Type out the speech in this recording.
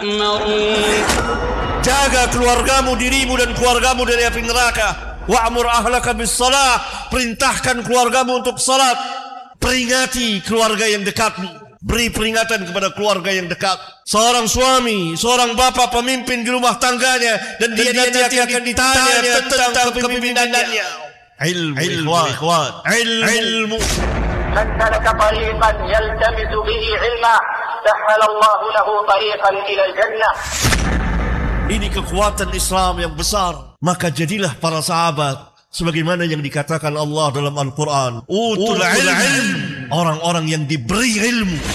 Jaga keluargamu, dirimu dan keluargamu dari api neraka. Wa'mur ahlaka bis-shalah, perintahkan keluargamu untuk salat. Peringati keluarga yang dekatmu. Beri peringatan kepada keluarga yang dekat. Seorang suami, seorang bapa pemimpin di rumah tangganya, dan dia nanti akan ditanya tentang kepemimpinannya. Ilmu. Ilmu. من سلك طريقا يلتمس به علما سهل الله له طريقا إلى الجنة. Ini kekuatan Islam yang besar. Maka jadilah para sahabat sebagaimana yang dikatakan Allah dalam Al-Quran, utul ilm, orang-orang yang diberi ilmu.